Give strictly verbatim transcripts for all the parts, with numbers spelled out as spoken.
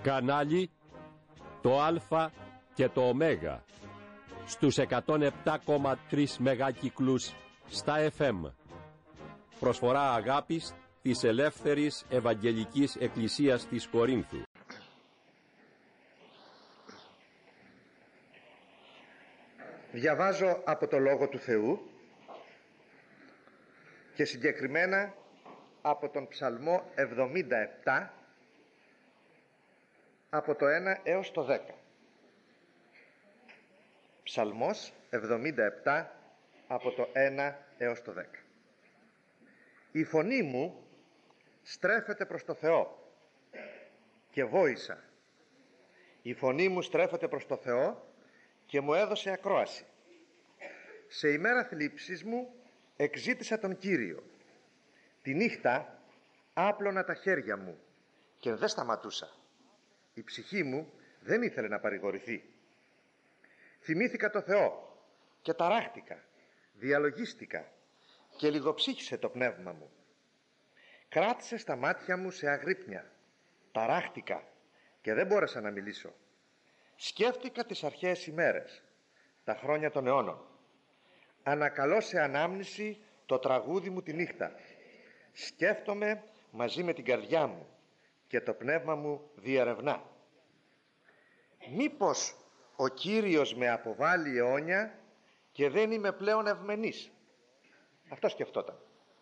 Κανάλι το Α και το Ω στους εκατόν επτά κόμμα τρία μεγάκυκλους στα εφ εμ. Προσφορά αγάπης της Ελεύθερης Ευαγγελικής Εκκλησίας της Κορίνθου. Διαβάζω από το Λόγο του Θεού και συγκεκριμένα από τον Ψαλμό εβδομήντα επτά, από το ένα έως το δέκα. Ψαλμός εβδομήντα επτά, από το ένα έως το δέκα. Η φωνή μου στρέφεται προς το Θεό και βόησα. Η φωνή μου στρέφεται προς το Θεό και μου έδωσε ακρόαση. Σε ημέρα θλίψης μου εξήτησα τον Κύριο. Τη νύχτα άπλωνα τα χέρια μου και δεν σταματούσα. Η ψυχή μου δεν ήθελε να παρηγορηθεί. Θυμήθηκα το Θεό και ταράχτηκα, διαλογίστηκα και λιγοψύχησε το πνεύμα μου. Κράτησε στα μάτια μου σε αγρύπνια, ταράχτηκα και δεν μπόρεσα να μιλήσω. Σκέφτηκα τις αρχαίες ημέρες, τα χρόνια των αιώνων. Ανακαλώ σε ανάμνηση το τραγούδι μου τη νύχτα. Σκέφτομαι μαζί με την καρδιά μου και το πνεύμα μου διερευνά. Μήπως ο Κύριος με αποβάλλει αιώνια και δεν είμαι πλέον ευμενής? Αυτό σκεφτόταν.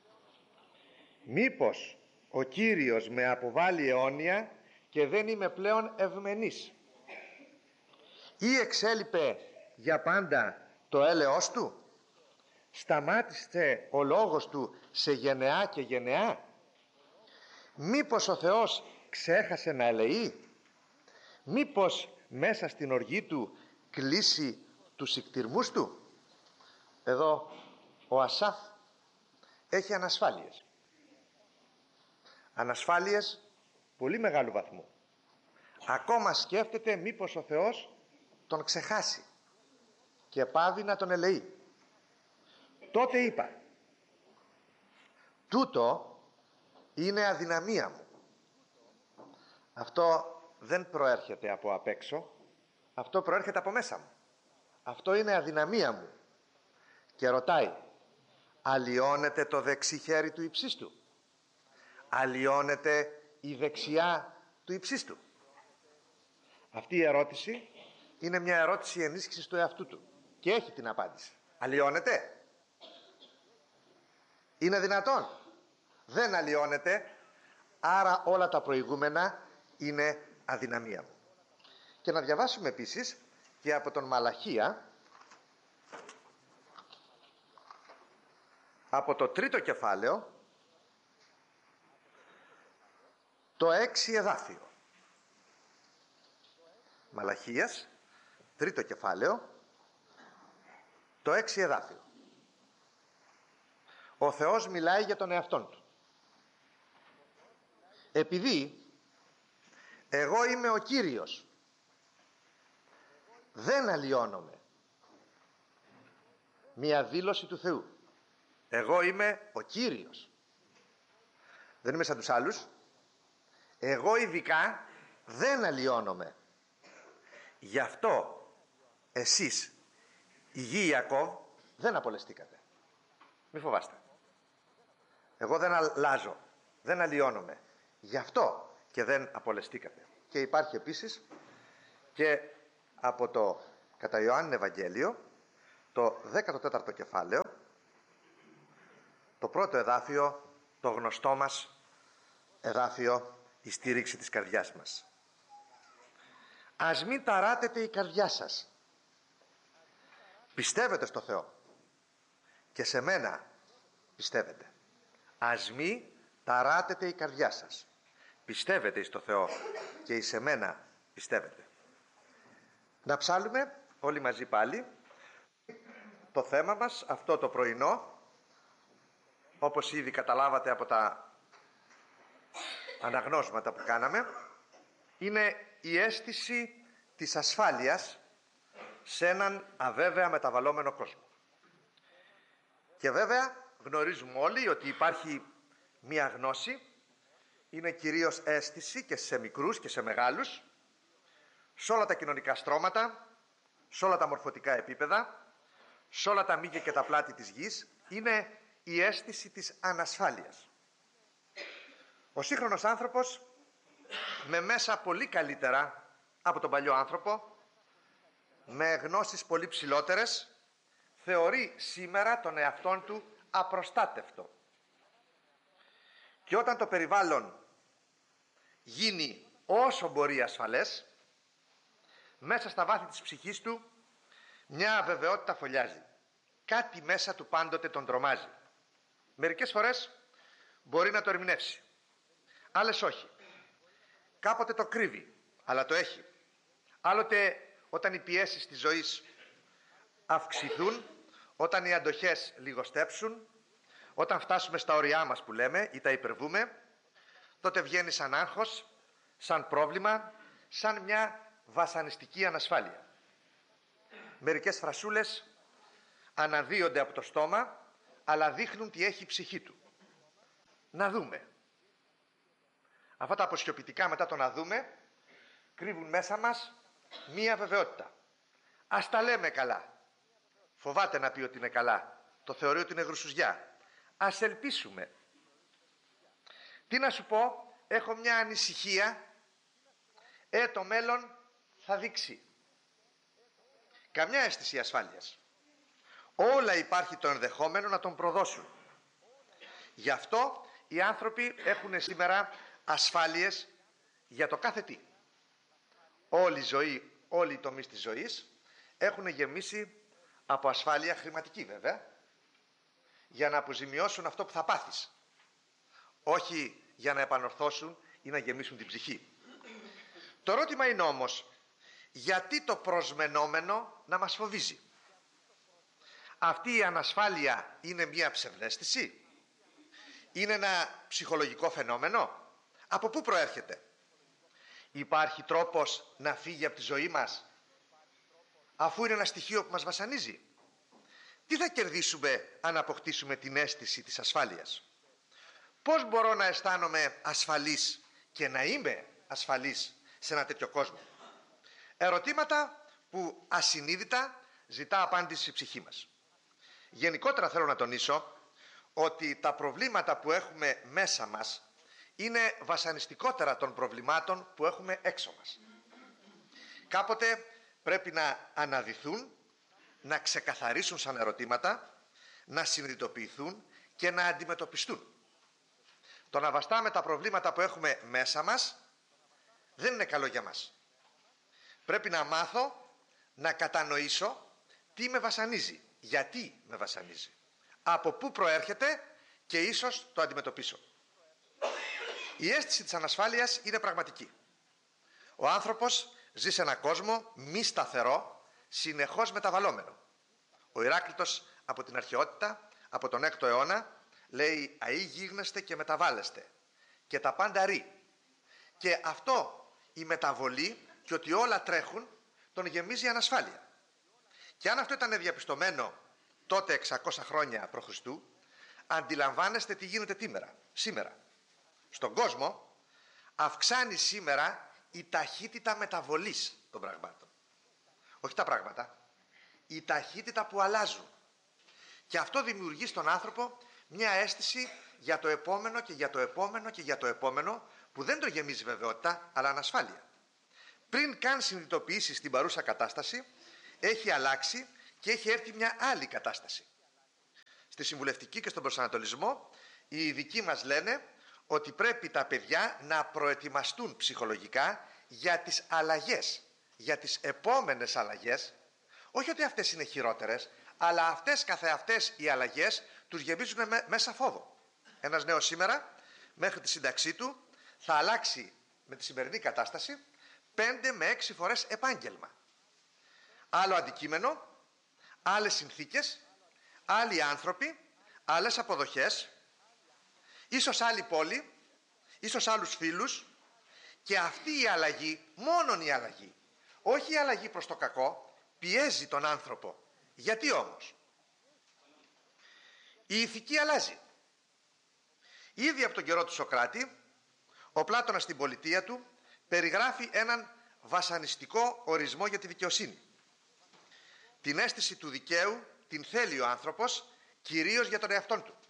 Μήπως ο Κύριος με αποβάλλει αιώνια και δεν είμαι πλέον ευμενής? Ή εξέλιπε για πάντα το έλεος του? Σταμάτησε ο λόγος του σε γενεά και γενεά? Μήπως ο Θεός ξέχασε να ελεεί? Μήπως μέσα στην οργή του κλείσει τους ικτυρμούς του? Εδώ ο Ασάφ έχει ανασφάλειες. Ανασφάλειες πολύ μεγάλου βαθμού. Ακόμα σκέφτεται μήπως ο Θεός τον ξεχάσει και πάβει να τον ελεεί. Τότε είπα, τούτο είναι αδυναμία μου. Αυτό δεν προέρχεται από απ' έξω, αυτό προέρχεται από μέσα μου. Αυτό είναι αδυναμία μου. Και ρωτάει, αλλοιώνεται το δεξί χέρι του υψίστου? Αλλοιώνεται η δεξιά του υψίστου? Αυτή η ερώτηση είναι μια ερώτηση ενίσχυσης του εαυτού του και έχει την απάντηση. Αλλοιώνεται? Είναι δυνατόν? Δεν αλλοιώνεται, άρα όλα τα προηγούμενα είναι αδυναμία μου. Και να διαβάσουμε επίσης και από τον Μαλαχία, από το τρίτο κεφάλαιο, το έξι εδάφιο. Μαλαχίας, τρίτο κεφάλαιο, το έξι εδάφιο. Ο Θεός μιλάει για τον εαυτόν του. Επειδή εγώ είμαι ο Κύριος, δεν αλλοιώνομαι. Μια δήλωση του Θεού. Εγώ είμαι ο Κύριος. Δεν είμαι σαν τους άλλους. Εγώ ειδικά δεν αλλοιώνομαι. Γι' αυτό εσείς, η γη Ιακώβ, δεν απολεστήκατε. Μη φοβάστε. Εγώ δεν αλλάζω, δεν αλλοιώνομαι. Γι' αυτό και δεν απολεστήκατε. Και υπάρχει επίσης και από το κατά Ιωάννη Ευαγγέλιο, το δέκατο τέταρτο κεφάλαιο, το πρώτο εδάφιο, το γνωστό μας εδάφιο, η στήριξη της καρδιάς μας. Ας μην ταράτετε η καρδιά σας. Πιστεύετε στο Θεό και σε μένα πιστεύετε. Ας μην ταράτετε η καρδιά σας. Πιστεύετε στο Θεό και εις εμένα πιστεύετε. Να ψάλουμε όλοι μαζί πάλι το θέμα μας αυτό το πρωινό, όπως ήδη καταλάβατε από τα αναγνώσματα που κάναμε, είναι η αίσθηση της ασφάλειας σε έναν αβέβαια μεταβαλλόμενο κόσμο. Και βέβαια γνωρίζουμε όλοι ότι υπάρχει μία γνώση, είναι κυρίως αίσθηση και σε μικρούς και σε μεγάλους, σε όλα τα κοινωνικά στρώματα, σε όλα τα μορφωτικά επίπεδα, σε όλα τα μήκη και τα πλάτη της γης, είναι η αίσθηση της ανασφάλειας. Ο σύγχρονος άνθρωπος, με μέσα πολύ καλύτερα από τον παλιό άνθρωπο, με γνώσεις πολύ ψηλότερες, θεωρεί σήμερα τον εαυτόν του απροστάτευτο. Και όταν το περιβάλλον γίνει όσο μπορεί ασφαλές, μέσα στα βάθη της ψυχής του μια αβεβαιότητα φωλιάζει. Κάτι μέσα του πάντοτε τον τρομάζει. Μερικές φορές μπορεί να το ερμηνεύσει, άλλες όχι. Κάποτε το κρύβει, αλλά το έχει. Άλλοτε όταν οι πιέσεις της ζωής αυξηθούν, όταν οι αντοχές λιγοστέψουν, όταν φτάσουμε στα όρια μας που λέμε ή τα υπερβούμε, τότε βγαίνει σαν άγχος, σαν πρόβλημα, σαν μια βασανιστική ανασφάλεια. Μερικές φρασούλες αναδύονται από το στόμα, αλλά δείχνουν τι έχει η ψυχή του. Να δούμε. Αυτά τα αποσιωπητικά μετά το να δούμε κρύβουν μέσα μας μία βεβαιότητα. Ας τα λέμε καλά. Φοβάται να πει ότι είναι καλά. Το θεωρεί ότι είναι γρουσουζιά. Ας ελπίσουμε. Τι να σου πω, έχω μια ανησυχία. Ε, το μέλλον θα δείξει. Καμιά αίσθηση ασφάλειας. Όλα υπάρχει το ενδεχόμενο να τον προδώσουν. Γι' αυτό οι άνθρωποι έχουν σήμερα ασφάλειες για το κάθε τι. Όλη η ζωή, όλοι οι τομείς της ζωής έχουν γεμίσει από ασφάλεια χρηματική βέβαια, για να αποζημιώσουν αυτό που θα πάθεις. Όχι για να επανορθώσουν ή να γεμίσουν την ψυχή. Το ερώτημα είναι όμως, γιατί το προσμενόμενο να μας φοβίζει? Αυτή η ανασφάλεια είναι μια ψευδαίσθηση? Είναι ένα ψυχολογικό φαινόμενο? Από πού προέρχεται? Υπάρχει τρόπος να φύγει από τη ζωή μας, αφού είναι ένα στοιχείο που μας βασανίζει? Τι θα κερδίσουμε αν αποκτήσουμε την αίσθηση της ασφάλειας? Πώς μπορώ να αισθάνομαι ασφαλής και να είμαι ασφαλής σε ένα τέτοιο κόσμο? Ερωτήματα που ασυνείδητα ζητά απάντηση η ψυχή μας. Γενικότερα θέλω να τονίσω ότι τα προβλήματα που έχουμε μέσα μας είναι βασανιστικότερα των προβλημάτων που έχουμε έξω μας. Κάποτε πρέπει να αναδυθούν, να ξεκαθαρίσουν σαν ερωτήματα, να συνειδητοποιηθούν και να αντιμετωπιστούν. Το να βαστάμε τα προβλήματα που έχουμε μέσα μας δεν είναι καλό για μας. Πρέπει να μάθω να κατανοήσω τι με βασανίζει, γιατί με βασανίζει, από πού προέρχεται και ίσως το αντιμετωπίσω. Η αίσθηση της ανασφάλειας είναι πραγματική. Ο άνθρωπος ζει σε έναν κόσμο μη σταθερό, συνεχώς μεταβαλλόμενο. Ο Ηράκλειτος από την αρχαιότητα, από τον έκτο αιώνα, λέει «αεί γίγνεστε και μεταβάλλεστε» και τα πάντα ρί. Και αυτό η μεταβολή και ότι όλα τρέχουν τον γεμίζει ανασφάλεια. Και αν αυτό ήταν διαπιστωμένο τότε εξακόσια χρόνια π.Χ., αντιλαμβάνεστε τι γίνεται τίμερα, σήμερα. Στον κόσμο αυξάνει σήμερα η ταχύτητα μεταβολής των πραγμάτων. Όχι τα πράγματα, η ταχύτητα που αλλάζουν. Και αυτό δημιουργεί στον άνθρωπο μια αίσθηση για το επόμενο και για το επόμενο και για το επόμενο, που δεν το γεμίζει βεβαιότητα, αλλά ανασφάλεια. Πριν καν συνειδητοποιήσει την παρούσα κατάσταση, έχει αλλάξει και έχει έρθει μια άλλη κατάσταση. Στη συμβουλευτική και στον προσανατολισμό, οι ειδικοί μας λένε ότι πρέπει τα παιδιά να προετοιμαστούν ψυχολογικά για τις αλλαγές, για τις επόμενες αλλαγές, όχι ότι αυτές είναι χειρότερες, αλλά αυτές καθεαυτές οι αλλαγές τους γεμίζουν με, μέσα φόβο. Ένας νέος σήμερα, μέχρι τη σύνταξή του, θα αλλάξει με τη σημερινή κατάσταση πέντε με έξι φορές επάγγελμα. Άλλο αντικείμενο, άλλες συνθήκες, άλλοι άνθρωποι, άλλες αποδοχές, ίσως άλλη πόλη, ίσως άλλους φίλους, και αυτή η αλλαγή, μόνον η αλλαγή, όχι η αλλαγή προς το κακό, πιέζει τον άνθρωπο. Γιατί όμως? Η ηθική αλλάζει. Ήδη από τον καιρό του Σωκράτη, ο Πλάτωνας στην Πολιτεία του περιγράφει έναν βασανιστικό ορισμό για τη δικαιοσύνη. Την αίσθηση του δικαίου την θέλει ο άνθρωπος κυρίως για τον εαυτόν του.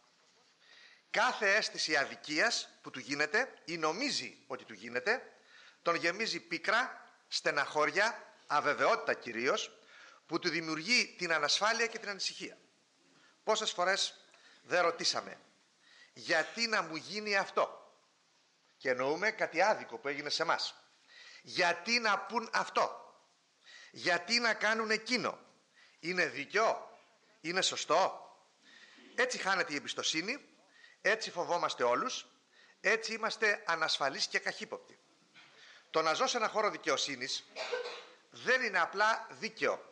Κάθε αίσθηση αδικίας που του γίνεται ή νομίζει ότι του γίνεται, τον γεμίζει πίκρα, στεναχώρια, αβεβαιότητα κυρίως, που του δημιουργεί την ανασφάλεια και την ανησυχία. Πόσες φορές δεν ρωτήσαμε γιατί να μου γίνει αυτό, και εννοούμε κάτι άδικο που έγινε σε μας. Γιατί να πουν αυτό, γιατί να κάνουν εκείνο, είναι δίκαιο, είναι σωστό? Έτσι χάνεται η εμπιστοσύνη, έτσι φοβόμαστε όλους, έτσι είμαστε ανασφαλείς και καχύποπτοι. Το να ζω σε ένα χώρο δικαιοσύνης δεν είναι απλά δίκαιο.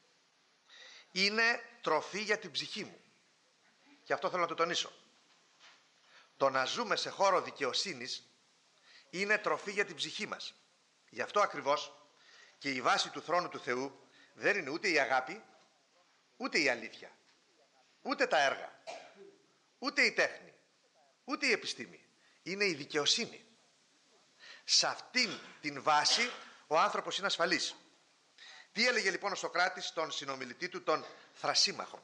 Είναι τροφή για την ψυχή μου. Και αυτό θέλω να το τονίσω. Το να ζούμε σε χώρο δικαιοσύνης είναι τροφή για την ψυχή μας. Γι' αυτό ακριβώς και η βάση του θρόνου του Θεού δεν είναι ούτε η αγάπη, ούτε η αλήθεια, ούτε τα έργα, ούτε η τέχνη, ούτε η επιστήμη. Είναι η δικαιοσύνη. Σε αυτήν την βάση ο άνθρωπος είναι ασφαλής. Τι έλεγε λοιπόν ο Σωκράτης στον συνομιλητή του, τον Θρασίμαχο?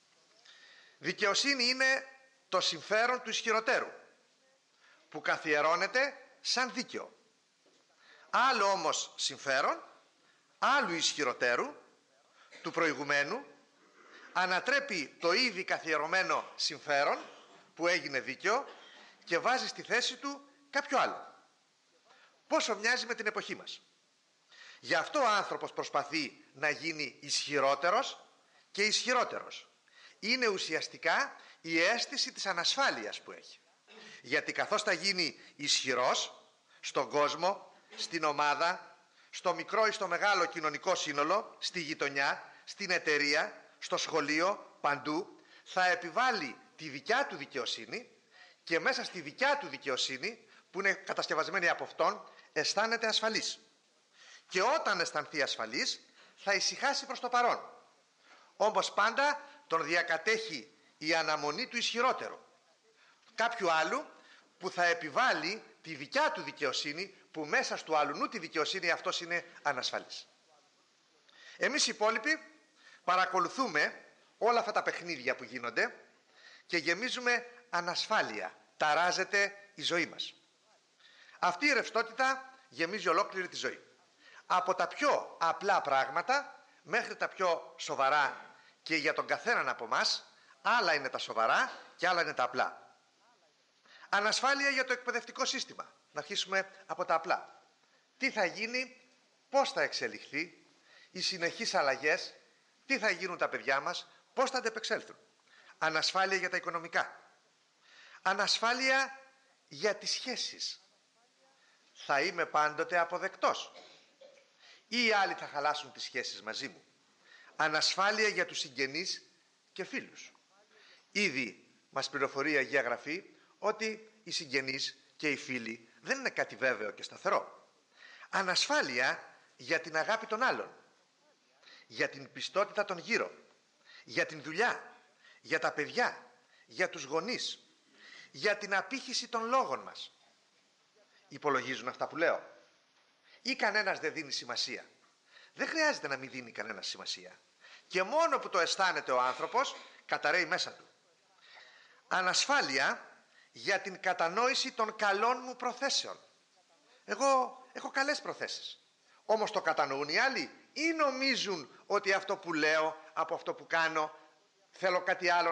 Δικαιοσύνη είναι το συμφέρον του ισχυροτέρου, που καθιερώνεται σαν δίκαιο. Άλλο όμως συμφέρον, άλλου ισχυροτέρου, του προηγουμένου, ανατρέπει το ήδη καθιερωμένο συμφέρον που έγινε δίκαιο και βάζει στη θέση του κάποιο άλλο. Πόσο μοιάζει με την εποχή μας. Γι' αυτό ο άνθρωπος προσπαθεί να γίνει ισχυρότερος και ισχυρότερος. Είναι ουσιαστικά η αίσθηση της ανασφάλειας που έχει. Γιατί καθώς θα γίνει ισχυρός στον κόσμο, στην ομάδα, στο μικρό ή στο μεγάλο κοινωνικό σύνολο, στη γειτονιά, στην εταιρεία, στο σχολείο, παντού, θα επιβάλλει τη δικιά του δικαιοσύνη και μέσα στη δικιά του δικαιοσύνη, που είναι κατασκευασμένη από αυτόν, αισθάνεται ασφαλής. Και όταν αισθανθεί ασφαλής, θα ησυχάσει προς το παρόν. Όμως πάντα τον διακατέχει η αναμονή του ισχυρότερου, κάποιου άλλου που θα επιβάλλει τη δικιά του δικαιοσύνη, που μέσα στο αλλουνού τη δικαιοσύνη αυτός είναι ανασφαλής. Εμείς οι υπόλοιποι παρακολουθούμε όλα αυτά τα παιχνίδια που γίνονται και γεμίζουμε ανασφάλεια. Ταράζεται η ζωή μας. Αυτή η ρευστότητα γεμίζει ολόκληρη τη ζωή. Από τα πιο απλά πράγματα μέχρι τα πιο σοβαρά, και για τον καθέναν από μας άλλα είναι τα σοβαρά και άλλα είναι τα απλά. Ανασφάλεια για το εκπαιδευτικό σύστημα. Να αρχίσουμε από τα απλά. Τι θα γίνει, πώς θα εξελιχθεί, οι συνεχείς αλλαγές, τι θα γίνουν τα παιδιά μας, πώς θα αντεπεξέλθουν. Ανασφάλεια για τα οικονομικά. Ανασφάλεια για τις σχέσεις. Θα είμαι πάντοτε αποδεκτός ή οι άλλοι θα χαλάσουν τις σχέσεις μαζί μου. Ανασφάλεια για τους συγγενείς και φίλους. Ήδη μας πληροφορεί η Αγία Γραφή ότι οι συγγενείς και οι φίλοι δεν είναι κάτι βέβαιο και σταθερό. Ανασφάλεια για την αγάπη των άλλων, για την πιστότητα των γύρω, για την δουλειά, για τα παιδιά, για τους γονείς, για την απήχηση των λόγων μας. Υπολογίζουν αυτά που λέω? Ή κανένας δεν δίνει σημασία? Δεν χρειάζεται να μην δίνει κανένας σημασία. Και μόνο που το αισθάνεται ο άνθρωπος, καταραίει μέσα του. Ανασφάλεια για την κατανόηση των καλών μου προθέσεων. Εγώ έχω καλές προθέσεις. Όμως το κατανοούν οι άλλοι ή νομίζουν ότι αυτό που λέω, από αυτό που κάνω, θέλω κάτι άλλο